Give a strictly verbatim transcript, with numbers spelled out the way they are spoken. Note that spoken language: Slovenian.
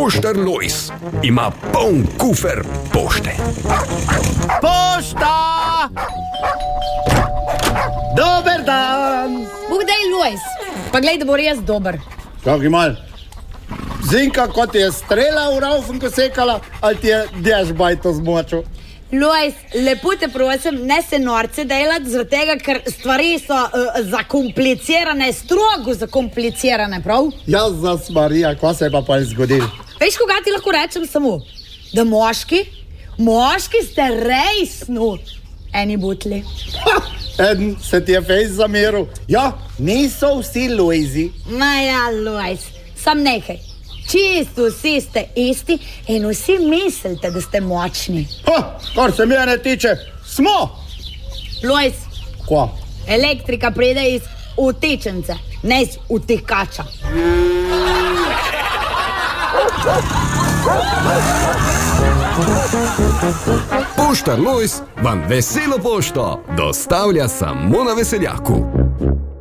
Poštar Lojz ima poln kufer pošte. Pošta! Dober dan! Bog daj, Lojz, pa glej, da bo res dober. Čakaj mal. Zinka, kot je strela v raufen, ko sekala, ali ti je dežbajto zmočil? Lojz, lepo te prosim, ne se norce delati, zaradi tega, ker stvari so uh, zakomplicirane, strogo zakomplicirane, prav? Jezus Marija, kva se je pa pa zgodil? Veš, koga ti lahko rečem samo? Da moški, moški ste rejsnu eni butli. Ha, eden se ti je fejs zameril. Ja, niso vsi Lojzi. Ma ja, Lojz, sam nekaj. Čisto vsi ste isti in vsi mislite, da ste močni. Ha, kar se mene tiče, smo! Lojz, Kva? elektrika pride iz utečence, ne iz utekača. Poštar Lojz vam veselo pošto dostavlja samo na Veseljaku.